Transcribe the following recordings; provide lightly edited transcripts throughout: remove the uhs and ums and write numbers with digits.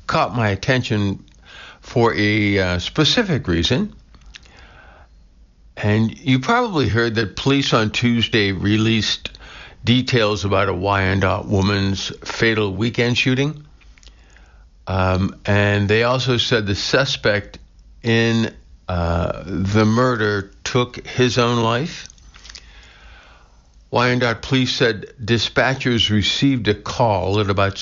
caught my attention for a specific reason. And you probably heard that police on Tuesday released details about a Wyandotte woman's fatal weekend shooting. And they also said the suspect in the murder took his own life. Wyandotte police said dispatchers received a call at about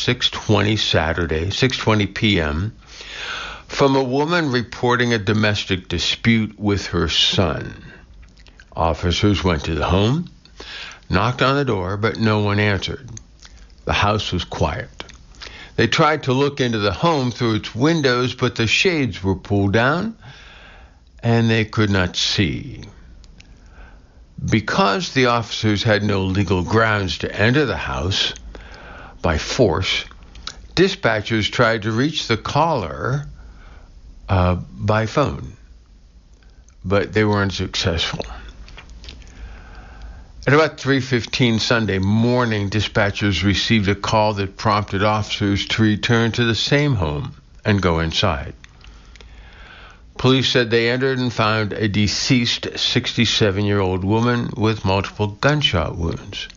6:20 p.m. from a woman reporting a domestic dispute with her son. Officers went to the home, knocked on the door, but no one answered. The house was quiet. They tried to look into the home through its windows, but the shades were pulled down, and they could not see. Because the officers had no legal grounds to enter the house by force, dispatchers tried to reach the caller by phone, but they weren't successful. At about 3:15 Sunday morning, dispatchers received a call that prompted officers to return to the same home and go inside. Police said they entered and found a deceased 67-year-old woman with multiple gunshot wounds.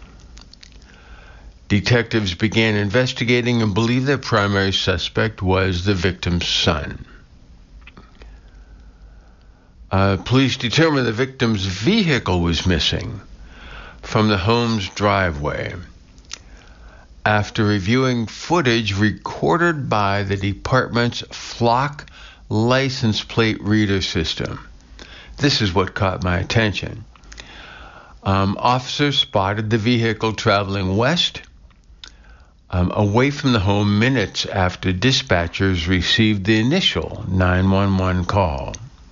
Detectives began investigating and believed their primary suspect was the victim's son. Police determined the victim's vehicle was missing from the home's driveway after reviewing footage recorded by the department's Flock license plate reader system. This is what caught my attention. Officers spotted the vehicle traveling west, away from the home minutes after dispatchers received the initial 911 call.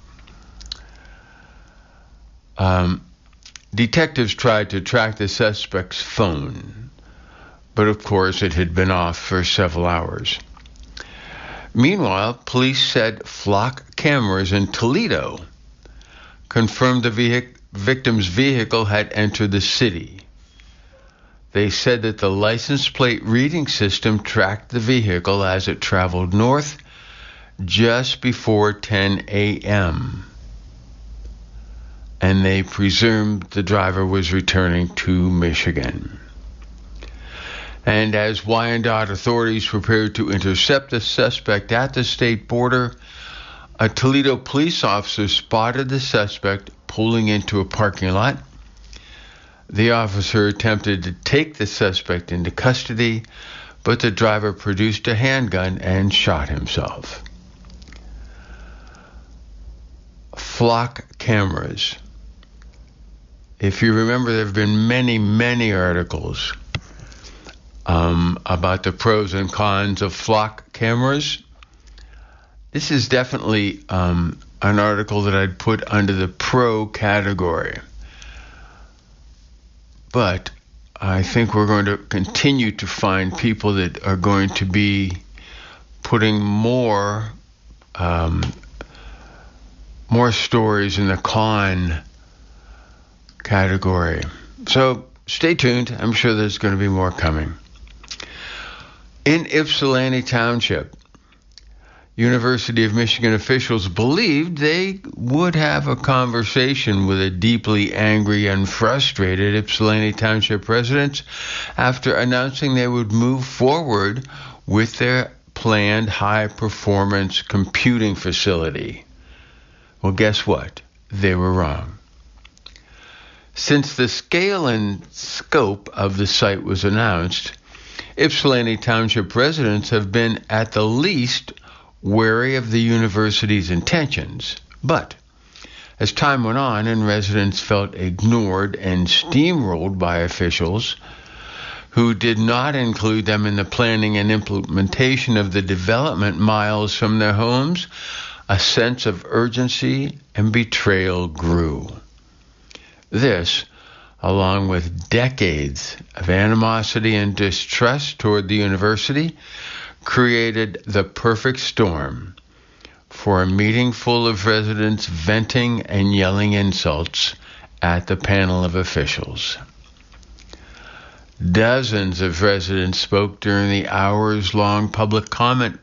Detectives tried to track the suspect's phone, but of course it had been off for several hours. Meanwhile, police said Flock cameras in Toledo confirmed the victim's vehicle had entered the city. They said that the license plate reading system tracked the vehicle as it traveled north just before 10 a.m., and they presumed the driver was returning to Michigan. And as Wyandotte authorities prepared to intercept the suspect at the state border, a Toledo police officer spotted the suspect pulling into a parking lot. The officer attempted to take the suspect into custody, but the driver produced a handgun and shot himself. Flock cameras. If you remember, there have been many, many articles about the pros and cons of Flock cameras. This is definitely an article that I'd put under the pro category. But I think we're going to continue to find people that are going to be putting more stories in the con category. So stay tuned. I'm sure there's going to be more coming. In Ypsilanti Township, University of Michigan officials believed they would have a conversation with a deeply angry and frustrated Ypsilanti Township residents after announcing they would move forward with their planned high-performance computing facility. Well, guess what? They were wrong. Since the scale and scope of the site was announced, Ypsilanti Township residents have been at the least wary of the university's intentions. But as time went on and residents felt ignored and steamrolled by officials who did not include them in the planning and implementation of the development miles from their homes, a sense of urgency and betrayal grew. This, along with decades of animosity and distrust toward the university, created the perfect storm for a meeting full of residents venting and yelling insults at the panel of officials. Dozens of residents spoke during the hours-long public comment